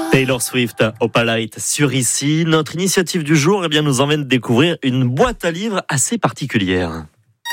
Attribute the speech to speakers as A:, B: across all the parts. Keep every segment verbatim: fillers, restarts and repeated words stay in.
A: Taylor Swift, Opalite sur ici. Notre initiative du jour, eh bien, nous emmène découvrir une boîte à livres assez particulière.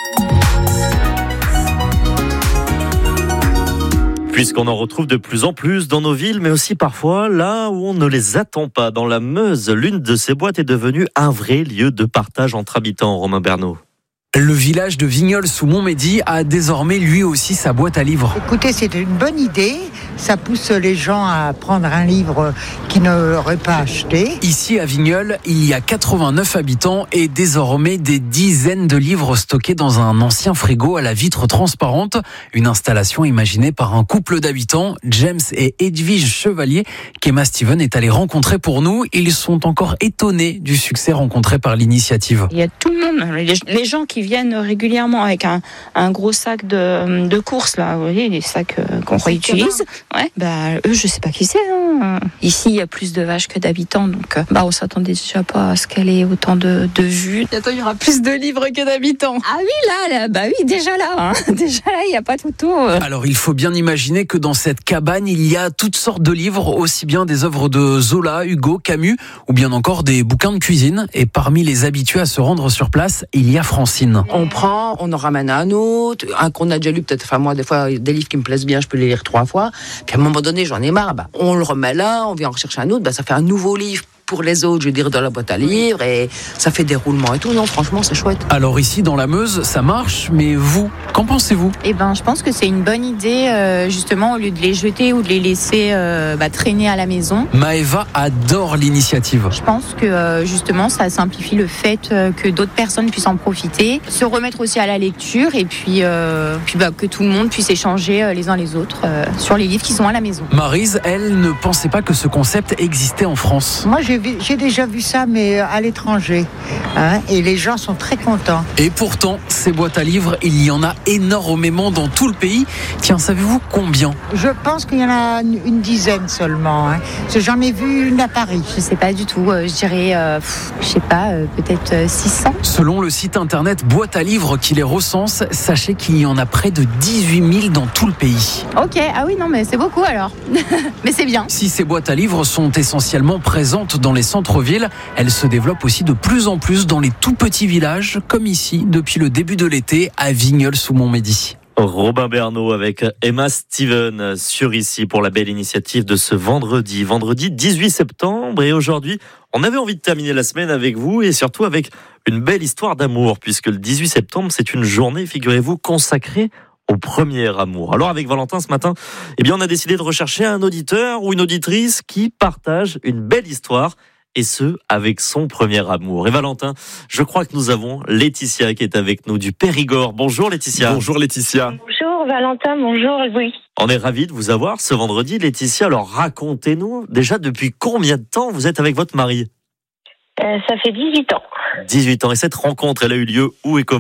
A: Puisqu'on en retrouve de plus en plus dans nos villes, mais aussi parfois là où on ne les attend pas. Dans la Meuse, l'une de ces boîtes est devenue un vrai lieu de partage entre habitants, Romain Bernot.
B: Le village de Vignoles-sous-Montmédy a désormais lui aussi sa boîte à livres.
C: Écoutez, c'est une bonne idée. Ça pousse les gens à prendre un livre qu'ils n'auraient pas acheté.
B: Ici à Vignoles, il y a quatre-vingt-neuf habitants et désormais des dizaines de livres stockés dans un ancien frigo à la vitre transparente. Une installation imaginée par un couple d'habitants, James et Edwige Chevalier, qu'Emma Steven est allée rencontrer pour nous. Ils sont encore étonnés du succès rencontré par l'initiative.
D: Il y a tout le monde, les, les gens qui viennent régulièrement avec un, un gros sac de, de courses, là, vous voyez, les sacs euh, qu'on réutilise. Ouais, bah, eux, je sais pas qui c'est. Hein. Ici, il y a plus de vaches que d'habitants, donc bah, on s'attendait déjà pas à ce qu'elle ait autant de, de vues. Bientôt, il y aura plus de livres que d'habitants. Ah oui, là, là bah oui, déjà là, hein. déjà là, il n'y a pas de photo.
B: Alors, il faut bien imaginer que dans cette cabane, il y a toutes sortes de livres, aussi bien des œuvres de Zola, Hugo, Camus, ou bien encore des bouquins de cuisine. Et parmi les habitués à se rendre sur place, il y a Francine.
E: On prend, on en ramène un autre, un qu'on a déjà lu peut-être, enfin moi des fois des livres qui me plaisent bien, je peux les lire trois fois, puis à un moment donné j'en ai marre, bah, on le remet là, on vient en rechercher un autre, bah, ça fait un nouveau livre pour les autres, je veux dire, dans la boîte à livres, et ça fait des roulements et tout, non franchement c'est chouette.
B: Alors ici dans la Meuse, ça marche, mais vous, qu'en pensez-vous ?
D: Eh ben, je pense que c'est une bonne idée, euh, justement, au lieu de les jeter ou de les laisser euh, bah, traîner à la maison.
B: Maëva adore l'initiative.
D: Je pense que euh, justement ça simplifie le fait euh, que d'autres personnes puissent en profiter, se remettre aussi à la lecture et puis, euh, puis bah, que tout le monde puisse échanger euh, les uns les autres euh, sur les livres qui sont à la maison.
B: Maryse, elle, ne pensait pas que ce concept existait en France.
C: Moi, j'ai, vu, j'ai déjà vu ça, mais à l'étranger. Hein, et les gens sont très contents.
B: Et pourtant, ces boîtes à livres, il y en a énormément dans tout le pays. Tiens, savez-vous combien ?
C: Je pense qu'il y en a une, une dizaine seulement. Hein. Parce que j'en ai vu une à Paris.
D: Je sais pas du tout, euh, je dirais, euh, pff, je sais pas, euh, peut-être euh, six cents.
B: Selon le site internet Boîte à livres qui les recense, sachez qu'il y en a près de dix-huit mille dans tout le pays.
D: Ok, ah oui, non, mais c'est beaucoup alors. Mais c'est bien.
B: Si ces boîtes à livres sont essentiellement présentes dans les centres-villes, elles se développent aussi de plus en plus dans les tout petits villages, comme ici, depuis le début de l'été, à Vignoles-sous-Montmédy.
A: Robin Bernot avec Emma Steven sur ici pour la belle initiative de ce vendredi. Vendredi dix-huit septembre, et aujourd'hui, on avait envie de terminer la semaine avec vous et surtout avec une belle histoire d'amour, puisque le dix-huit septembre, c'est une journée, figurez-vous, consacrée au premier amour. Alors avec Valentin ce matin, eh bien on a décidé de rechercher un auditeur ou une auditrice qui partage une belle histoire, et ce, avec son premier amour. Et Valentin, je crois que nous avons Laetitia qui est avec nous du Périgord. Bonjour Laetitia.
F: Bonjour Laetitia.
G: Bonjour Valentin, bonjour Louis.
A: On est ravis de vous avoir ce vendredi, Laetitia. Alors racontez-nous, déjà depuis combien de temps vous êtes avec votre mari ?
G: euh, Ça fait dix-huit ans.
A: dix-huit ans. Et cette rencontre, elle a eu lieu où et comment ?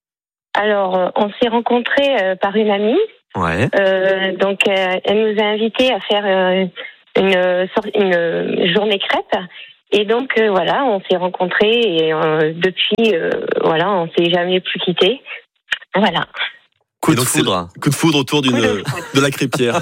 G: Alors, euh, on s'est rencontrés euh, par une amie.
A: Ouais.
G: Euh, donc, euh, elle nous a invités à faire euh, une, une journée crêpe. Et donc, euh, voilà, on s'est rencontrés et euh, depuis, euh, voilà, on s'est jamais plus quittés. Voilà.
A: Coup de foudre.
F: Coup de foudre autour d'une, de, de la crêpière.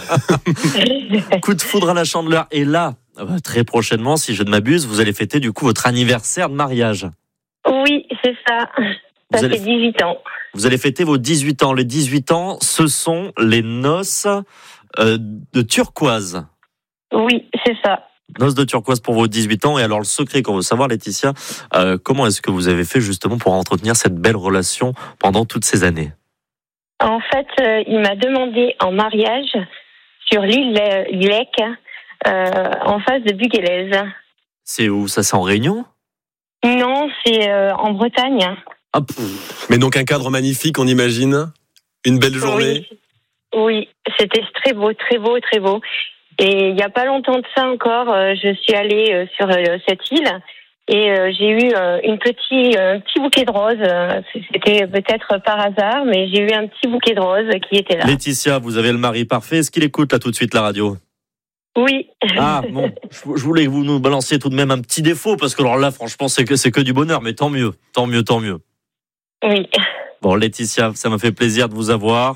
A: Coup de foudre à la Chandeleur. Et là, très prochainement, si je ne m'abuse, vous allez fêter du coup votre anniversaire de mariage.
G: Oui, c'est ça. Ça
A: Vous
G: fait
A: allez...
G: dix-huit ans.
A: Vous allez fêter vos dix-huit ans. Les dix-huit ans, ce sont les noces euh, de turquoise.
G: Oui, c'est ça.
A: Noces de turquoise pour vos dix-huit ans. Et alors, le secret qu'on veut savoir, Laetitia, euh, comment est-ce que vous avez fait justement pour entretenir cette belle relation pendant toutes ces années ?
G: En fait, euh, il m'a demandé en mariage sur l'île Lec, euh, en face de Buguélez.
A: C'est où ça ? C'est en Réunion ?
G: Non, c'est euh, en Bretagne.
A: Ah,
F: mais donc un cadre magnifique, on imagine. Une belle journée.
G: Oui, oui, c'était très beau, très beau, très beau. Et il n'y a pas longtemps de ça encore, euh, je suis allée euh, sur euh, cette île et euh, j'ai eu euh, une petit, euh, un petit bouquet de roses. C'était peut-être par hasard, mais j'ai eu un petit bouquet de roses qui était là.
A: Laetitia, vous avez le mari parfait. Est-ce qu'il écoute là tout de suite la radio ?
G: Oui.
A: Ah bon, je voulais que vous nous balanciez tout de même un petit défaut, parce que alors là, franchement, c'est que, c'est que du bonheur, mais tant mieux, tant mieux, tant mieux.
G: Oui.
A: Bon, Laetitia, ça m'a fait plaisir de vous avoir.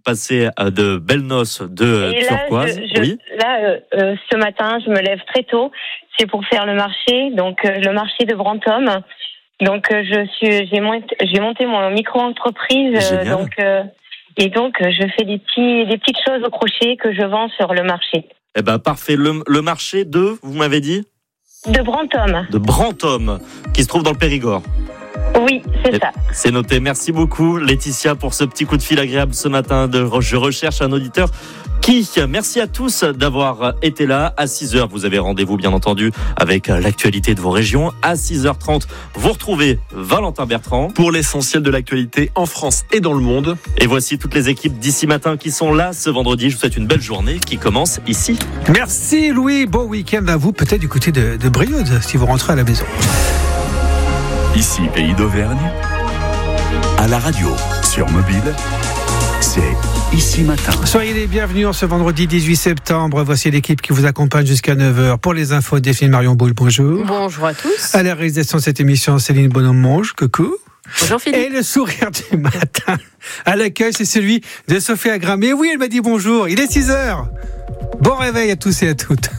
A: passer de belles noces de
G: Et
A: turquoise.
G: Là, je, je,
A: oui.
G: là euh, ce matin, je me lève très tôt. C'est pour faire le marché, donc euh, le marché de Brantôme. Donc euh, je suis, j'ai monté, j'ai monté mon micro-entreprise. Euh, donc euh, et donc euh, je fais des petits, des petites choses au crochet que je vends sur le marché.
A: Eh ben parfait. Le, le marché de, vous m'avez dit ?
G: De Brantôme.
A: De Brantôme, qui se trouve dans le Périgord.
G: Oui, c'est Et ça.
A: C'est noté. Merci beaucoup, Laetitia, pour ce petit coup de fil agréable ce matin. De, je recherche un auditeur qui. Merci à tous d'avoir été là. À six heures, vous avez rendez-vous, bien entendu, avec l'actualité de vos régions. À six heures trente, vous retrouvez Valentin Bertrand.
F: Pour l'essentiel de l'actualité en France et dans le monde.
A: Et voici toutes les équipes d'ici matin qui sont là ce vendredi. Je vous souhaite une belle journée qui commence ici.
H: Merci Louis. Bon week-end à vous, peut-être du côté de, de Brioude, si vous rentrez à la maison.
I: Ici, Pays d'Auvergne, à la radio, sur mobile, c'est Ici Matin.
H: Soyez les bienvenus en ce vendredi dix-huit septembre. Voici l'équipe qui vous accompagne jusqu'à neuf heures. Pour les infos, Delphine Marion Boule, bonjour.
J: Bonjour à tous.
H: À la réalisation de cette émission, Céline Bonhomme-Monge, coucou.
J: Bonjour Philippe.
H: Et le sourire du matin à l'accueil, c'est celui de Sophie Agram. Et oui, elle m'a dit bonjour, il est six heures. Bon réveil à tous et à toutes.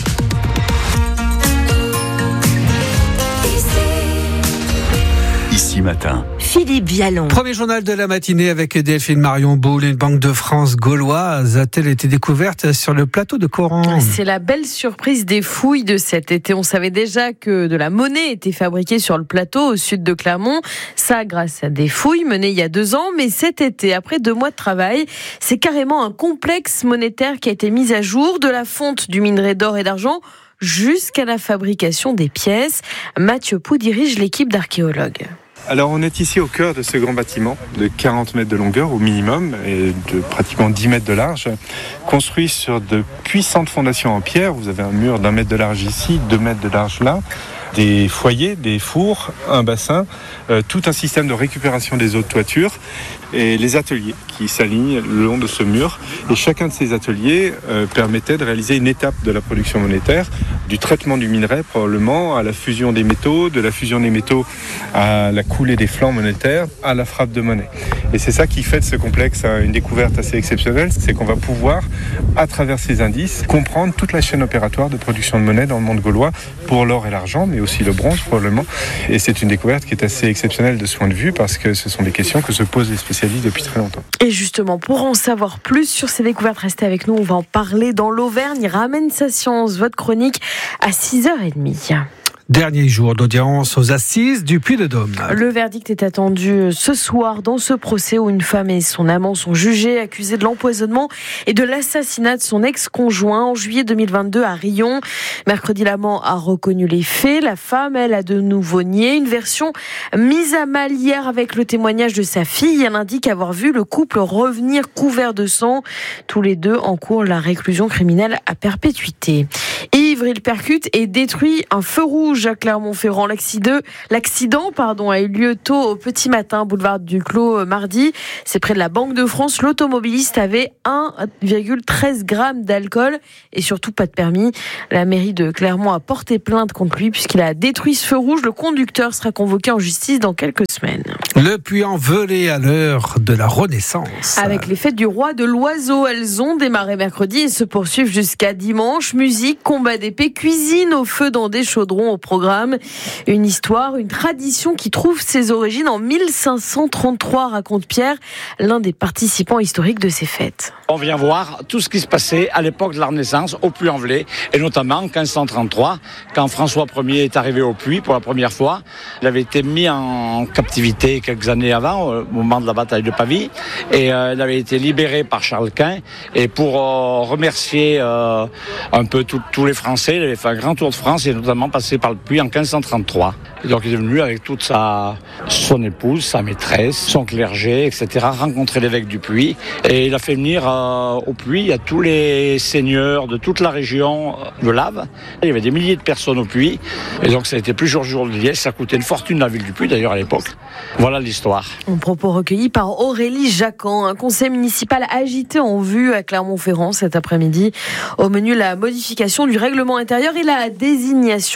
I: Ici Matin.
J: Philippe Vialon.
H: Premier journal de la matinée avec Delphine Marion Boule. Une banque de France gauloise a-t-elle été découverte sur le plateau de Coran ?
J: C'est la belle surprise des fouilles de cet été. On savait déjà que de la monnaie était fabriquée sur le plateau au sud de Clermont. Ça, grâce à des fouilles menées il y a deux ans. Mais cet été, après deux mois de travail, c'est carrément un complexe monétaire qui a été mis à jour, de la fonte du minerai d'or et d'argent jusqu'à la fabrication des pièces. Mathieu Pou dirige l'équipe d'archéologues.
K: Alors on est ici au cœur de ce grand bâtiment de quarante mètres de longueur au minimum et de pratiquement dix mètres de large, construit sur de puissantes fondations en pierre. Vous avez un mur d'un mètre de large ici, deux mètres de large là, des foyers, des fours, un bassin, euh, tout un système de récupération des eaux de toiture et les ateliers qui s'alignent le long de ce mur. Et chacun de ces ateliers euh, permettait de réaliser une étape de la production monétaire, du traitement du minerai probablement, à la fusion des métaux, de la fusion des métaux à la coulée des flancs monétaires, à la frappe de monnaie. Et c'est ça qui fait de ce complexe une découverte assez exceptionnelle, c'est qu'on va pouvoir, à travers ces indices, comprendre toute la chaîne opératoire de production de monnaie dans le monde gaulois, pour l'or et l'argent, mais aussi le bronze probablement. Et c'est une découverte qui est assez exceptionnelle de ce point de vue, parce que ce sont des questions que se posent les spécialistes depuis très longtemps.
J: Et justement, pour en savoir plus sur ces découvertes, restez avec nous, on va en parler dans l'Auvergne. Il ramène sa science, votre chronique à six heures trente.
H: Dernier jour d'audience aux assises du Puy-de-Dôme.
J: Le verdict est attendu ce soir dans ce procès où une femme et son amant sont jugés, accusés de l'empoisonnement et de l'assassinat de son ex-conjoint en juillet deux mille vingt-deux à Riom. Mercredi, l'amant a reconnu les faits. La femme, elle, a de nouveau nié. Une version mise à mal hier avec le témoignage de sa fille. Elle indique avoir vu le couple revenir couvert de sang. Tous les deux encourent la réclusion criminelle à perpétuité. Ivre, il percute et détruit un feu rouge à Clermont-Ferrand. L'accident, l'accident pardon, a eu lieu tôt au petit matin, boulevard du Clos, mardi. C'est près de la Banque de France. L'automobiliste avait un virgule treize grammes d'alcool et surtout pas de permis. La mairie de Clermont a porté plainte contre lui puisqu'il a détruit ce feu rouge. Le conducteur sera convoqué en justice dans quelques semaines.
H: Le Puy-en-Velay à l'heure de la Renaissance.
J: Avec les fêtes du roi de l'oiseau, elles ont démarré mercredi et se poursuivent jusqu'à dimanche. Musique, combat d'épée, cuisine au feu dans des chaudrons au programme. Une histoire, une tradition qui trouve ses origines en mille cinq cent trente-trois, raconte Pierre, l'un des participants historiques de ces fêtes.
L: On vient voir tout ce qui se passait à l'époque de la Renaissance au Puy-en-Velay, et notamment en quinze cent trente-trois, quand François Ier est arrivé au Puy pour la première fois. Il avait été mis en captivité quelques années avant, au moment de la bataille de Pavie, et euh, il avait été libéré par Charles Quint. Et pour euh, remercier euh, un peu tous les Français, il avait fait un grand tour de France, et notamment passé par le Puy en quinze cent trente-trois. Et donc il est venu avec toute sa son épouse, sa maîtresse, son clergé, et cetera, rencontrer l'évêque du Puy. Et il a fait venir euh, au Puy à tous les seigneurs de toute la région de Lave. Il y avait des milliers de personnes au Puy. Et donc ça a été plusieurs jours de liesse. Ça coûtait une fortune la ville du Puy d'ailleurs à l'époque. Voilà l'histoire.
J: Un propos recueilli par Aurélie Jacquan. Un conseil municipal agité en vue à Clermont-Ferrand cet après-midi. Au menu, la modification du règlement intérieur et la désignation d'un nouvel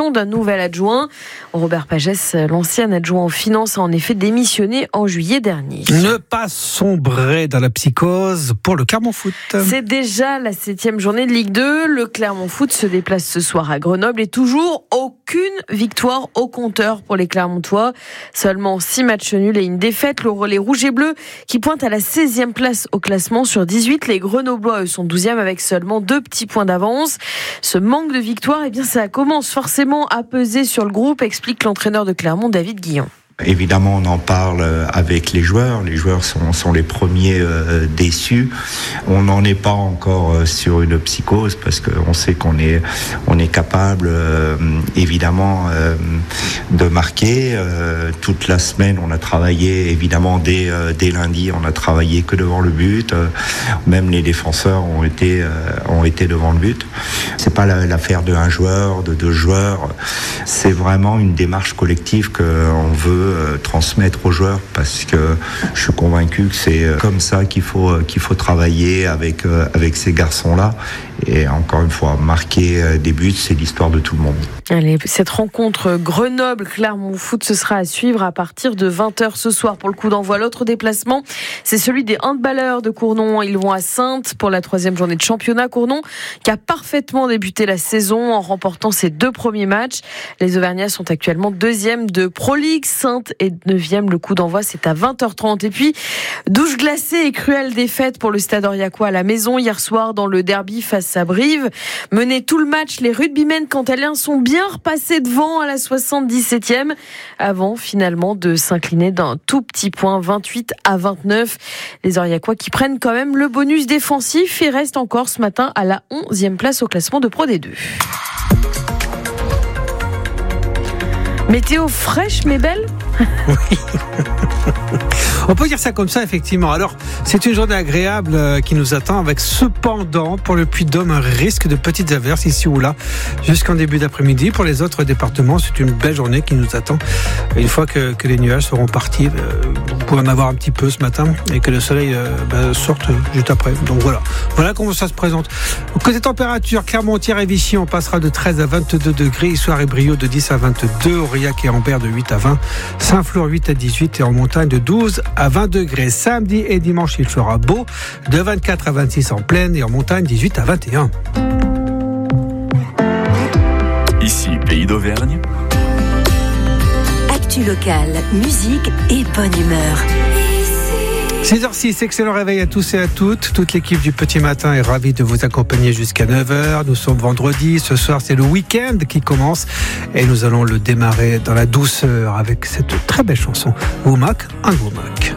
J: nouvel adjoint. Robert Pagès, l'ancien adjoint aux finances, a en effet démissionné en juillet dernier.
H: Ne pas sombrer dans la psychose pour le Clermont Foot.
J: C'est déjà la septième journée de Ligue deux. Le Clermont Foot se déplace ce soir à Grenoble et toujours aucune victoire au compteur pour les Clermontois. Seulement six matchs nuls et une défaite. Le relais rouge et bleu qui pointe à la seizième place au classement sur dix-huit. Les Grenoblois, eux, sont douzième avec seulement deux petits points d'avance. Ce manque de victoire, eh bien, ça commence forcément à peser sur le groupe, explique l'entraîneur de Clermont, David Guillon.
M: Évidemment, on en parle avec les joueurs. Les joueurs sont, sont les premiers euh, déçus. On n'en est pas encore euh, sur une psychose parce qu'on sait qu'on est, on est capable, euh, évidemment, euh, de marquer. Euh, toute la semaine, on a travaillé, évidemment, dès, euh, dès lundi, on a travaillé que devant le but. Euh, même les défenseurs ont été, euh, ont été devant le but. C'est pas la, l'affaire de un joueur, de deux joueurs. C'est vraiment une démarche collective qu'on veut transmettre aux joueurs parce que je suis convaincu que c'est comme ça qu'il faut qu'il faut travailler avec avec ces garçons-là. Et encore une fois, marquer des buts, c'est l'histoire de tout le monde.
J: Allez, cette rencontre Grenoble-Clermont Foot, ce sera à suivre à partir de vingt heures ce soir pour le coup d'envoi. L'autre déplacement, c'est celui des handballeurs de Cournon. Ils vont à Saintes pour la troisième journée de championnat. Cournon qui a parfaitement débuté la saison en remportant ses deux premiers matchs. Les Auvergnats sont actuellement deuxième de Pro League. Saintes est neuvième. Le coup d'envoi, c'est à vingt heures trente. Et puis, douche glacée et cruelle défaite pour le Stade Aurillacois à la maison hier soir dans le derby face à Brive. Mené tout le match, les rugbymen cantaliens sont bien repassés devant à la soixante-dix-septième avant finalement de s'incliner d'un tout petit point, vingt-huit à vingt-neuf. Les Aurillacois qui prennent quand même le bonus défensif et restent encore ce matin à la onzième place au classement de Pro D deux. Météo fraîche mais belle.
H: Oui. On peut dire ça comme ça, effectivement. Alors, c'est une journée agréable euh, qui nous attend avec cependant, pour le Puy-de-Dôme, un risque de petites averses ici ou là jusqu'en début d'après-midi. Pour les autres départements, c'est une belle journée qui nous attend. Une fois que, que les nuages seront partis, euh, on pourrait en avoir un petit peu ce matin et que le soleil euh, bah, sorte juste après. Donc voilà, voilà comment ça se présente. Côté température, Clermont-Vichy, on passera de treize à vingt-deux degrés. Issoire et Brio de dix à vingt-deux. Aurillac et Ambert de huit à vingt. Saint-Flour huit à dix-huit et en montagne de douze à vingt degrés. Samedi et dimanche, il fera beau, de vingt-quatre à vingt-six en plaine et en montagne dix-huit à vingt et un.
I: Ici, Pays d'Auvergne.
N: Actu locale, musique et bonne humeur.
H: six heures six, excellent réveil à tous et à toutes. Toute l'équipe du Petit Matin est ravie de vous accompagner jusqu'à neuf heures. Nous sommes vendredi. Ce soir, c'est le week-end qui commence. Et nous allons le démarrer dans la douceur avec cette très belle chanson. Womack, un Womack.